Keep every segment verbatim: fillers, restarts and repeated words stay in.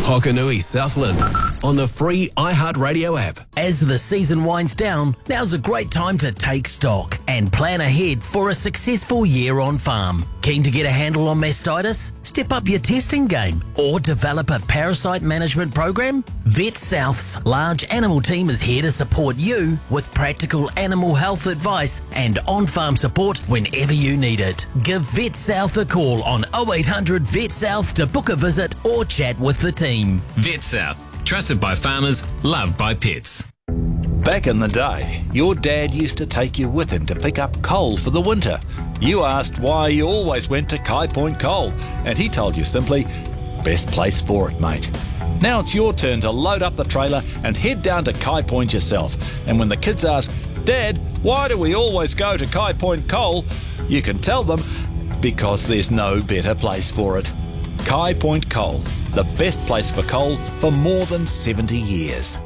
Hokanui Southland on the free iHeartRadio app. As the season winds down, now's a great time to take stock and plan ahead for a successful year on farm. Keen to get a handle on mastitis? Step up your testing game or develop a parasite management program? Vet South's large animal team is here to support you with practical animal health advice and on-farm support whenever you need it. Give Vet South a call on oh eight hundred Vet South to book a visit or chat with the team. Vet South, trusted by farmers, loved by pets. Back in the day, your dad used to take you with him to pick up coal for the winter. You asked why you always went to Kai Point Coal, and he told you simply, best place for it, mate. Now it's your turn to load up the trailer and head down to Kai Point yourself. And when the kids ask, Dad, why do we always go to Kai Point Coal? You can tell them, because there's no better place for it. Kai Point Coal, the best place for coal for more than seventy years.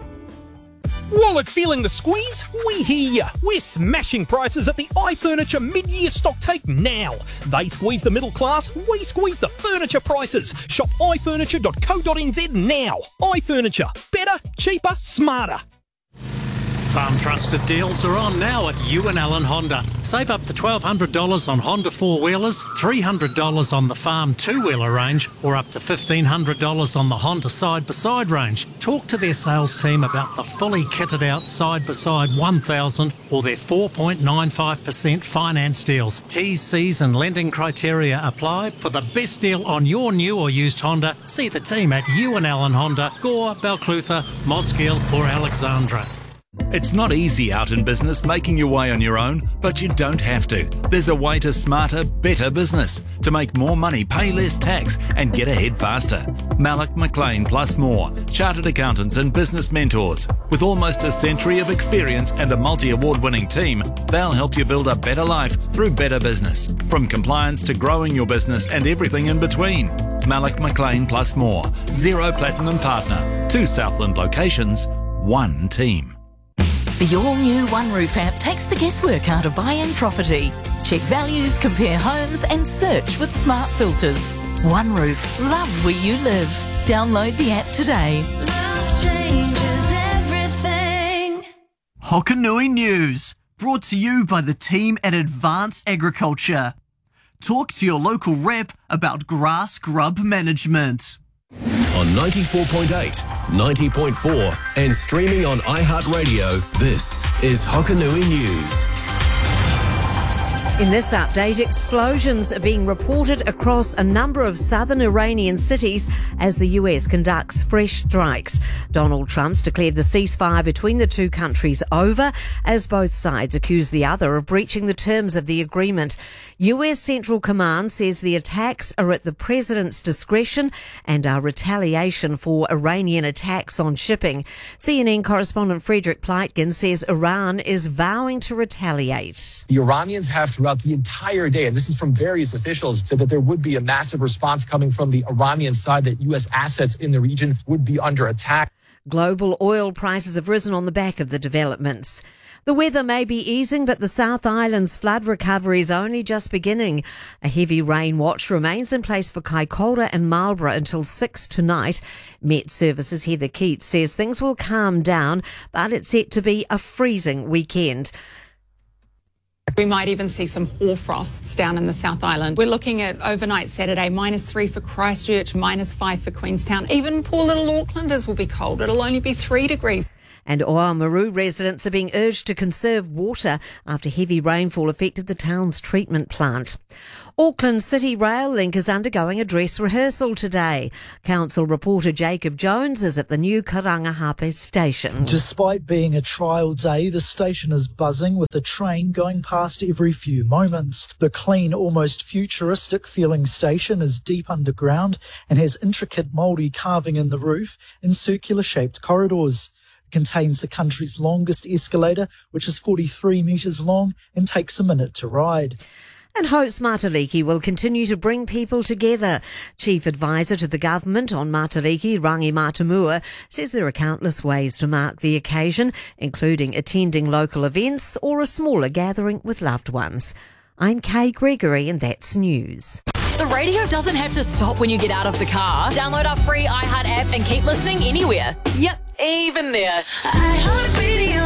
Wallet feeling the squeeze? We hear ya. We're smashing prices at the iFurniture mid-year stock take now. They squeeze the middle class, we squeeze the furniture prices. Shop i furniture dot co dot n z now. iFurniture. Better, cheaper, smarter. Farm Trusted deals are on now at Ewan Allen Honda. Save up to twelve hundred dollars on Honda four-wheelers, three hundred dollars on the Farm two-wheeler range, or up to fifteen hundred dollars on the Honda side-by-side range. Talk to their sales team about the fully kitted out side-by-side one thousand or their four point nine five percent finance deals. T's, C's and lending criteria apply. For the best deal on your new or used Honda, see the team at Ewan Allen Honda, Gore, Balclutha, Mosgiel or Alexandra. It's not easy out in business making your way on your own, but you don't have to. There's a way to smarter, better business. To make more money, pay less tax and get ahead faster. Malloch McLean plus more. Chartered accountants and business mentors. With almost a century of experience and a multi-award winning team, they'll help you build a better life through better business. From compliance to growing your business and everything in between. Malloch McLean plus more. Zero Platinum Partner. Two Southland locations. One team. The all-new OneRoof app takes the guesswork out of buying property. Check values, compare homes and search with smart filters. OneRoof, love where you live. Download the app today. Love changes everything. Hokanui News, brought to you by the team at Advanced Agriculture. Talk to your local rep about grass grub management. On ninety-four point eight, ninety point four and streaming on iHeartRadio, this is Hokanui News. In this update, explosions are being reported across a number of southern Iranian cities as the U S conducts fresh strikes. Donald Trump's declared the ceasefire between the two countries over as both sides accuse the other of breaching the terms of the agreement. U S Central Command says the attacks are at the president's discretion and are retaliation for Iranian attacks on shipping. C N N correspondent Frederick Pleitgen says Iran is vowing to retaliate. The Iranians have throughout the entire day, and this is from various officials, said that there would be a massive response coming from the Iranian side, that U S assets in the region would be under attack. Global oil prices have risen on the back of the developments. The weather may be easing, but the South Island's flood recovery is only just beginning. A heavy rain watch remains in place for Kaikoura and Marlborough until six tonight. Met Services Heather Keats says things will calm down, but it's set to be a freezing weekend. We might even see some hoarfrosts down in the South Island. We're looking at overnight Saturday, minus three for Christchurch, minus five for Queenstown. Even poor little Aucklanders will be cold. It'll only be three degrees. And Oamaru residents are being urged to conserve water after heavy rainfall affected the town's treatment plant. Auckland City Rail Link is undergoing a dress rehearsal today. Council reporter Jacob Jones is at the new Karangahape station. Despite being a trial day, the station is buzzing with the train going past every few moments. The clean, almost futuristic feeling station is deep underground and has intricate Māori carving in the roof in circular shaped corridors. Contains the country's longest escalator, which is forty-three metres long and takes a minute to ride. And Hopes Matariki will continue to bring people together. Chief Advisor to the Government on Matariki, Rangi Matamua, says there are countless ways to mark the occasion, including attending local events or a smaller gathering with loved ones. I'm Kay Gregory and that's news. The radio doesn't have to stop when you get out of the car. Download our free iHeart app and keep listening anywhere. Yep, even there. iHeart Radio.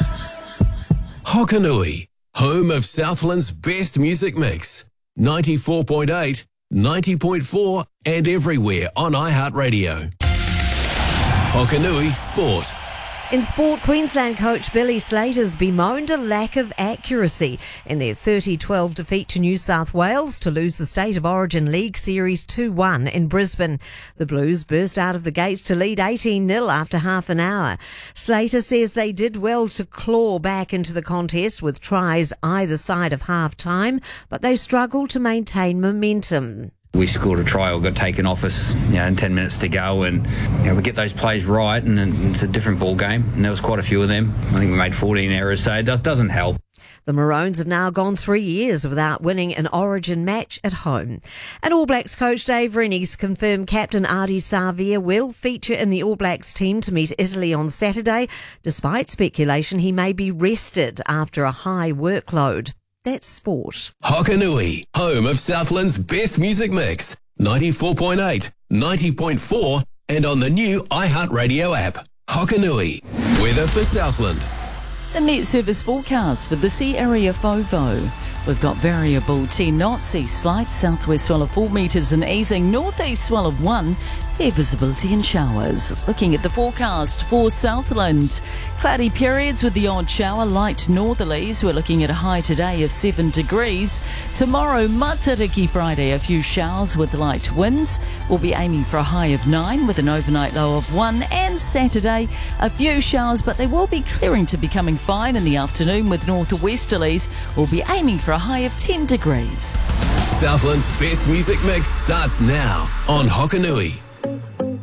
Hokanui, home of Southland's best music mix. ninety-four point eight, ninety point four and everywhere on iHeartRadio. Hokanui Sport. In sport, Queensland coach Billy Slater's bemoaned a lack of accuracy in their thirty twelve defeat to New South Wales to lose the State of Origin League Series two one in Brisbane. The Blues burst out of the gates to lead eighteen nil after half an hour. Slater says they did well to claw back into the contest with tries either side of half-time, but they struggled to maintain momentum. We scored a try or got taken off us, you know, in ten minutes to go, and you know, we get those plays right, and it's a different ball game. And there was quite a few of them. I think we made fourteen errors, so it does, doesn't help. The Maroons have now gone three years without winning an Origin match at home. And All Blacks coach Dave Rennie's confirmed captain Ardie Savea will feature in the All Blacks team to meet Italy on Saturday, despite speculation he may be rested after a high workload. That's sport. Hokanui, home of Southland's best music mix. ninety-four point eight, ninety point four and on the new iHeartRadio app. Hokanui, weather for Southland. The Met Service forecast for the sea area FOVO. We've got variable ten knots, east slight, southwest swell of four metres and easing, northeast swell of one. Air visibility and showers. Looking at the forecast for Southland. Cloudy periods with the odd shower, light northerlies. We're looking at a high today of seven degrees. Tomorrow, Matariki Friday, a few showers with light winds. We'll be aiming for a high of nine with an overnight low of one. And Saturday, a few showers, but they will be clearing to becoming fine in the afternoon with northwesterlies. We'll be aiming for a high of ten degrees. Southland's best music mix starts now on Hokanui.